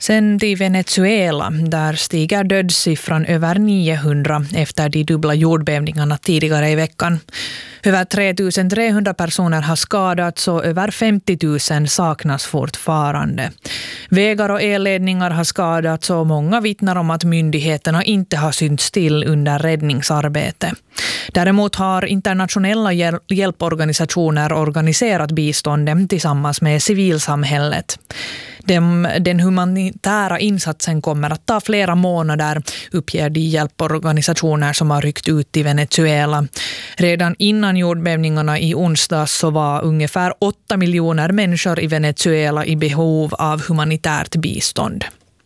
Sen till Venezuela, där stiger dödssiffran över 900 efter de dubbla jordbävningarna tidigare i veckan. Över 3300 personer har skadats och över 50 000 saknas fortfarande. Vägar och elledningar har skadats och många vittnar om att myndigheterna inte har synts still under räddningsarbete. Däremot har internationella hjälporganisationer organiserat biståndet tillsammans med civilsamhället. Den humanitära insatsen kommer att ta flera månader, uppger de hjälporganisationer som har ryckt ut i Venezuela. Redan innan jordbävningarna i onsdags så var ungefär 8 miljoner människor i Venezuela i behov av humanitärt bistånd.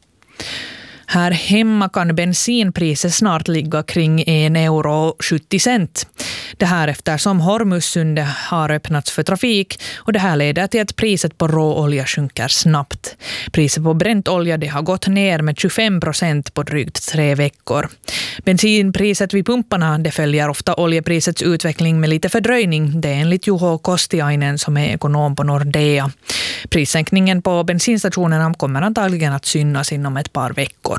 Här hemma kan bensinpriset snart ligga kring 1,70 €. Det här eftersom Hormuzsundet har öppnats för trafik och det här leder till att priset på råolja sjunker snabbt. Priset på bränt olja det har gått ner med 25% på drygt 3 veckor. Bensinpriset vid pumparna det följer ofta oljeprisets utveckling med lite fördröjning. Det är enligt Juho Kostiainen som är ekonom på Nordea. Prissänkningen på bensinstationerna kommer antagligen att synas inom ett par veckor.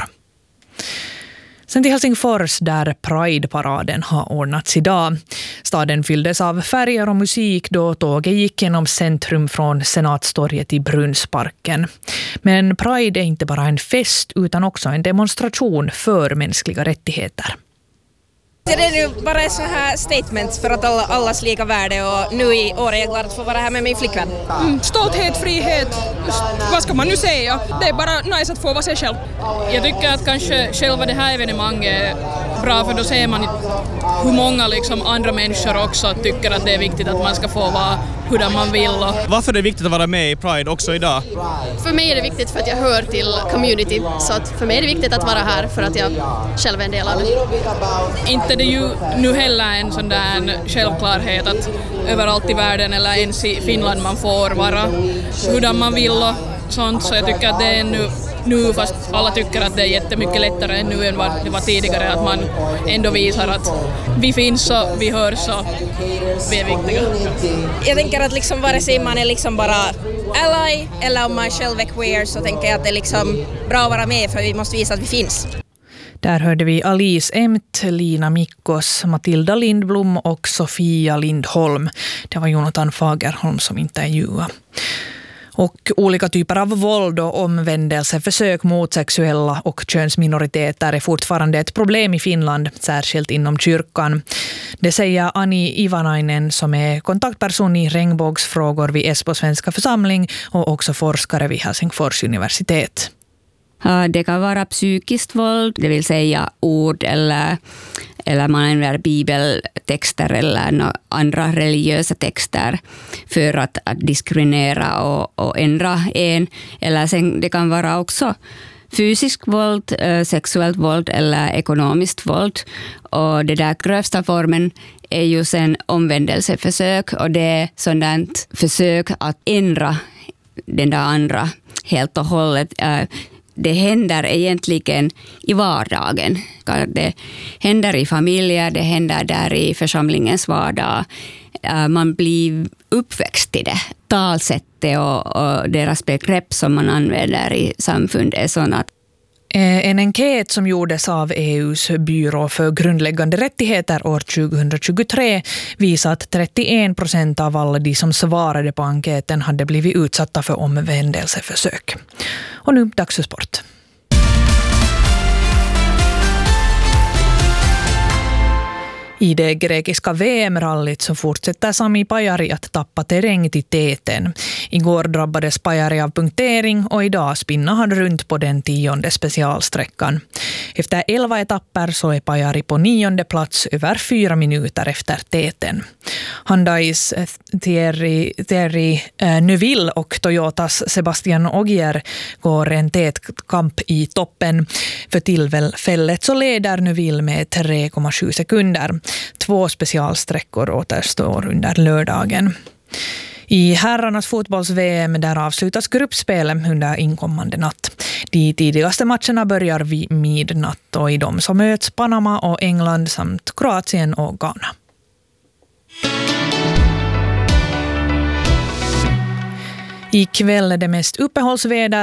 Sen till Helsingfors där Pride-paraden har ordnats idag. Staden fylldes av färger och musik då tåget gick genom centrum från Senatstorget i Brunnsparken. Men Pride är inte bara en fest utan också en demonstration för mänskliga rättigheter. Det är nu bara ett sån här statement för att allas lika värde och nu i år är jag glad att få vara här med min flickvän. Stolthet, frihet, vad ska man nu säga? Det är bara nice att få vara sig själv. Jag tycker att kanske själva det här evenemanget är bra för då ser man hur många liksom andra människor också tycker att det är viktigt att man ska få vara hur man vill. Varför är det viktigt att vara med i Pride också idag? För mig är det viktigt för att jag hör till community så att för mig är det viktigt att vara här för att jag själv är en del av det. Inte det ju nu heller en sån där självklarhet att överallt i världen eller ens i Finland man får vara hur man vill och sånt, så jag tycker att det är nu fast alla tycker att det är jättemycket lättare än nu än vad det var tidigare, att man ändå visar att vi finns och vi hörs och vi är viktiga. Jag tänker att liksom vare sig man är liksom bara ally eller om man själv är queer så tänker jag att det är liksom bra att vara med för vi måste visa att vi finns. Där hörde vi Alice Emt, Lina Mikkos, Matilda Lindblom och Sofia Lindholm. Det var Jonathan Fagerholm som intervjuade. Och olika typer av våld och omvändelseförsök mot sexuella och könsminoriteter är fortfarande ett problem i Finland, särskilt inom kyrkan. Det säger Ani Ivanainen som är kontaktperson i regnbågsfrågor vid Esbo svenska församling och också forskare vid Helsingfors universitet. Det kan vara psykiskt våld, det vill säga ord eller man använder bibeltexter eller andra religiösa texter för att diskriminera och ändra en. Eller sen, det kan vara också fysiskt våld, sexuellt våld eller ekonomiskt våld. Och det där grövsta formen är ju sen omvändelseförsök och det är sådant försök att ändra den där andra helt och hållet. Det händer egentligen i vardagen. Det händer i familjer, det händer där i församlingens vardag. Man blir uppväxt i det. Talsättet och deras begrepp som man använder i samfundet är sådana. En enkät som gjordes av EUs byrå för grundläggande rättigheter år 2023 visar att 31% av alla de som svarade på enkäten hade blivit utsatta för omvändelseförsök. Och nu dags för sport. I det grekiska VM-rallyt så fortsätter Sami Pajari att tappa terräng till täten. Igår drabbades Pajari av punktering och idag spinnar han runt på den 10:e specialsträckan. Efter 11 etapper så är Pajari på 9:e plats över 4 minuter efter täten. Hyundais Thierry Neuville och Toyotas Sebastian Ogier går en tät kamp i toppen. För tillfället så leder Neuville med 3,7 sekunder. 2 specialsträckor återstår under lördagen. I herrarnas fotbolls-VM där avslutas gruppspelet under inkommande natt. De tidigaste matcherna börjar vid midnatt och i dem så möts Panama och England samt Kroatien och Ghana. Ikväll är det mest uppehållsväder